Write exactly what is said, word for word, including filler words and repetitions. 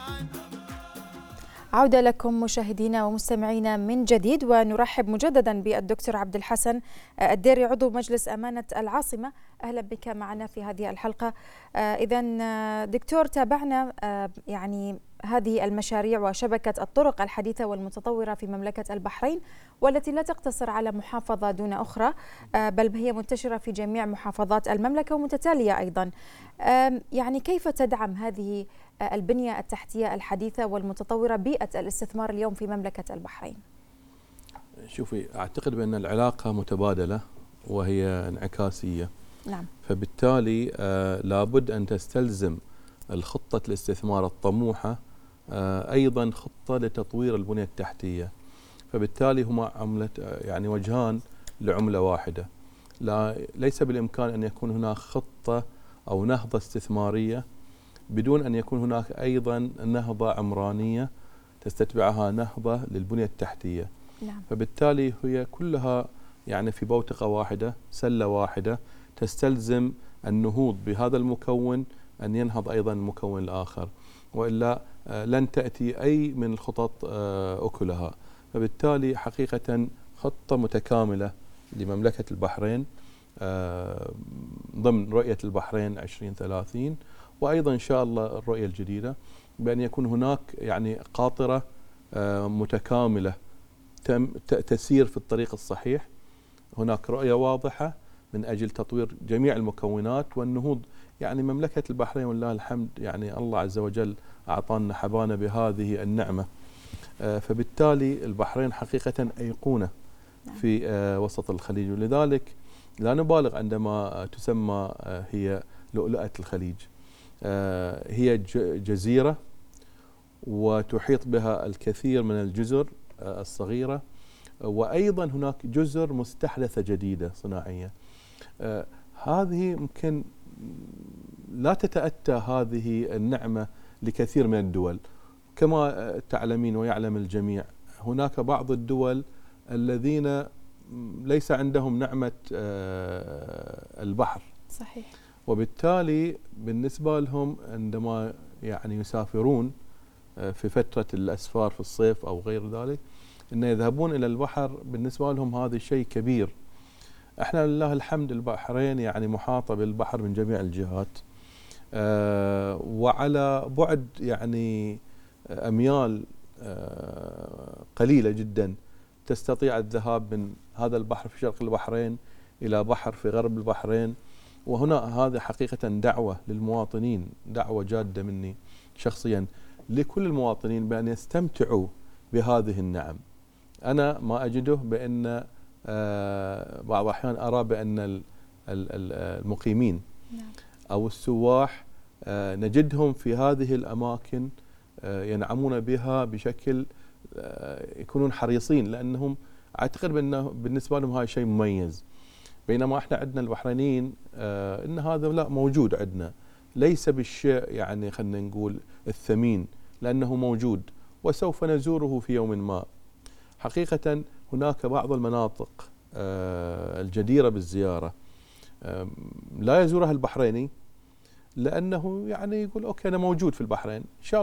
عودة لكم مشاهدينا ومستمعينا من جديد، ونرحب مجددا بالدكتور عبد الحسن الديري عضو مجلس أمانة العاصمة. أهلا بك معنا في هذه الحلقة. إذن دكتور، تابعنا يعني هذه المشاريع وشبكة الطرق الحديثة والمتطورة في مملكة البحرين، والتي لا تقتصر على محافظة دون أخرى، بل هي منتشرة في جميع محافظات المملكة ومتتالية أيضا. يعني كيف تدعم هذه البنية التحتية الحديثة والمتطورة بيئة الاستثمار اليوم في مملكة البحرين؟ شوفي، أعتقد بأن العلاقة متبادلة وهي انعكاسية. نعم. فبالتالي آه لابد أن تستلزم الخطة الاستثمار الطموحة آه أيضا خطة لتطوير البنية التحتية. فبالتالي هما عملة يعني وجهان لعملة واحدة. لا ليس بالإمكان أن يكون هناك خطة أو نهضة استثمارية بدون أن يكون هناك أيضا نهضة عمرانية تستتبعها نهضة للبنية التحتية. نعم. فبالتالي هي كلها يعني في بوتقة واحدة، سلة واحدة، تستلزم النهوض بهذا المكون أن ينهض أيضا المكون الآخر، وإلا لن تأتي أي من الخطط أكلها. فبالتالي حقيقة خطة متكاملة لمملكة البحرين ضمن رؤية البحرين عشرين ثلاثين، وأيضا إن شاء الله الرؤية الجديدة بأن يكون هناك يعني قاطرة متكاملة تسير في الطريق الصحيح. هناك رؤية واضحة من أجل تطوير جميع المكونات والنهوض. يعني مملكة البحرين ولله الحمد، يعني الله عز وجل أعطانا حبانا بهذه النعمة. فبالتالي البحرين حقيقة أيقونة في وسط الخليج، ولذلك لا نبالغ عندما تسمى هي لؤلؤة الخليج. هي جزيرة وتحيط بها الكثير من الجزر الصغيرة، وأيضا هناك جزر مستحدثة جديدة صناعية. هذه يمكن لا تتأتى هذه النعمة لكثير من الدول. كما تعلمين ويعلم الجميع، هناك بعض الدول الذين ليس عندهم نعمة البحر. صحيح. وبالتالي بالنسبة لهم عندما يعني يسافرون في فترة الأسفار في الصيف أو غير ذلك، أن يذهبون إلى البحر، بالنسبة لهم هذا شيء كبير. احنا لله الحمد البحرين يعني محاطة بالبحر من جميع الجهات، آه وعلى بعد يعني أميال آه قليلة جدا تستطيع الذهاب من هذا البحر في شرق البحرين إلى بحر في غرب البحرين. وهنا هذا حقيقة دعوة للمواطنين، دعوة جادة مني شخصيا لكل المواطنين بأن يستمتعوا بهذه النعم. أنا ما أجده بأن آه بعض الأحيان أرى بأن المقيمين أو السواح آه نجدهم في هذه الأماكن آه ينعمون بها بشكل آه يكونون حريصين، لأنهم أعتقد بأنه بالنسبة لهم هذا شيء مميز. بينما احنا عندنا البحرينيين آه ان هذا لا موجود عندنا، ليس بالشيء يعني خلينا نقول الثمين، لانه موجود وسوف نزوره في يوم ما. حقيقة هناك بعض المناطق آه الجديرة بالزيارة آه لا يزورها البحريني، لانه يعني يقول اوكي انا موجود في البحرين، ان شاء الله